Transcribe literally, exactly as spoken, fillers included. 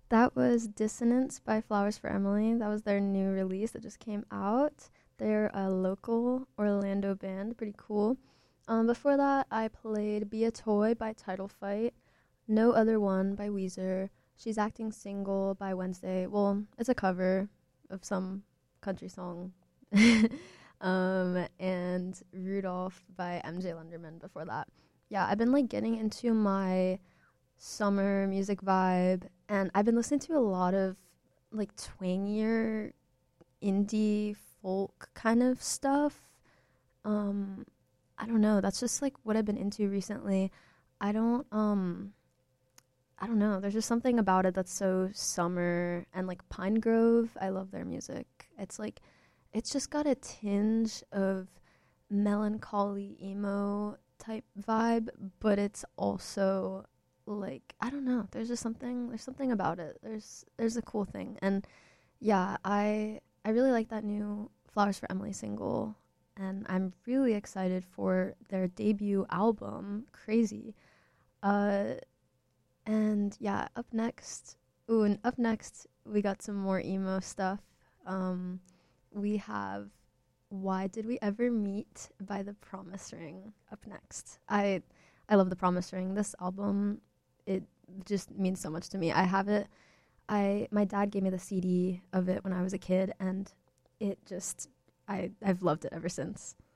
That was Dissonance by Flowers for Emily. That was their new release that just came out. They're a local Orlando band, pretty cool. Um, before that, I played Be a Toy by Title Fight, No Other One by Weezer, She's Acting Single by Wednesday. Well, it's a cover of some country song. um, and Rudolph by M J Lenderman before that. Yeah, I've been like getting into my summer music vibe, and I've been listening to a lot of like twangier indie folk kind of stuff. Um, I don't know. That's just like what I've been into recently. I don't um I don't know. There's just something about it that's so summer, and like Pine Grove, I love their music. It's like it's just got a tinge of melancholy emo type vibe, but it's also like I don't know. There's just something there's something about it. There's there's a cool thing. And yeah, I I really like that new Flowers for Emily single, and I'm really excited for their debut album, Crazy. Uh and yeah, up next, ooh, and up next we got some more emo stuff. Um we have Why Did We Ever Meet by The Promise Ring up next. I I love The Promise Ring. This album, it just means so much to me. I have it. I my dad gave me the C D of it when I was a kid, and it just I I've loved it ever since.